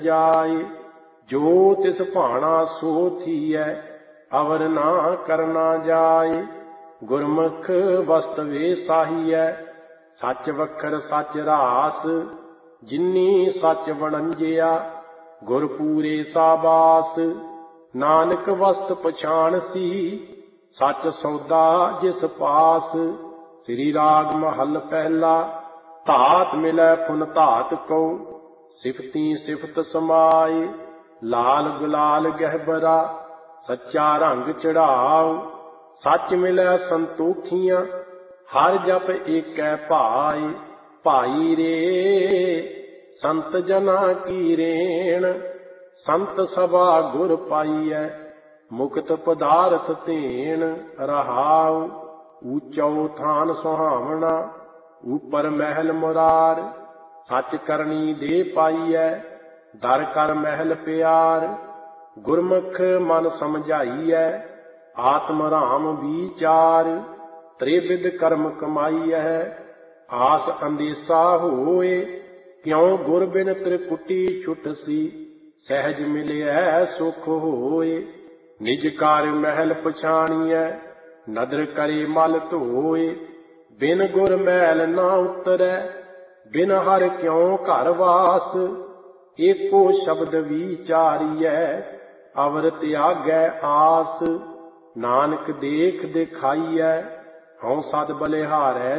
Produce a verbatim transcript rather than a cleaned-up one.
जाए। जो तिस भाना सो थीऐ अवर ना करना जाए। गुरमुख वस्तवे साहिऐ सच वखर सच रास। जिन्नी सच वणंजिया गुर पूरे साबास। नानक वस्त पछाण सी सच सौदा जिस पास। श्री राग महल पहला। धात मिलै फुन धात को सिफती सिफत समाए। लाल गुलाल गहबरा सच्चा रंग चढ़ाओ। सच मिलै संतोखियां हर जप एकै भाई। भाई रे संत जना की रेण संत सभा गुर पाईऐ। मुक्त पदार्थ तेन रहाओ। ऊंचो थान सुहावना ऊपर महल मुरार। सच करनी दे पाईऐ दर कर महल प्यार। गुरमुख मन समझाईऐ आत्म राम विचार। त्रिविध कर्म कमाईऐ आस अंदेसा होए। क्यों गुर बिन त्रिकुटी छुट सी सहज मिलिऐ सुख होए। निज कार महल पछाणिऐ नदर करे मल धोए। बिन गुर मैल ना उतरै बिन हर क्यों घर वास। एको शब्द विचारिऐ अवर त्यागै आस। नानक देख दिखाईऐ हऊँ सद बलिहारै